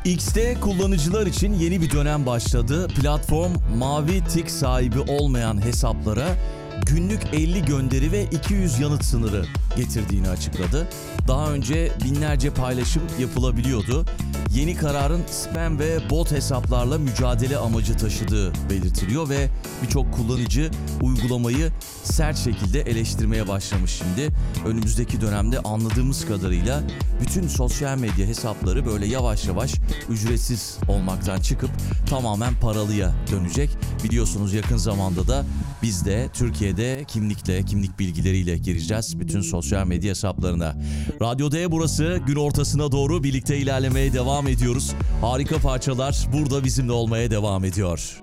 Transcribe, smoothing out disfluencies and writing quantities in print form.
X'te kullanıcılar için yeni bir dönem başladı. Platform mavi tik sahibi olmayan hesaplara günlük 50 gönderi ve 200 yanıt sınırı getirdiğini açıkladı. Daha önce binlerce paylaşım yapılabiliyordu. Yeni kararın spam ve bot hesaplarla mücadele amacı taşıdığı belirtiliyor ve birçok kullanıcı uygulamayı sert şekilde eleştirmeye başlamış şimdi. Önümüzdeki dönemde anladığımız kadarıyla bütün sosyal medya hesapları böyle yavaş yavaş ücretsiz olmaktan çıkıp tamamen paralıya dönecek. Biliyorsunuz yakın zamanda da biz de Türkiye'de kimlik bilgileriyle gireceğiz bütün sosyal medya hesaplarına. Radyo D burası, gün ortasına doğru birlikte ilerlemeye devam ediyoruz. Harika parçalar burada bizimle olmaya devam ediyor.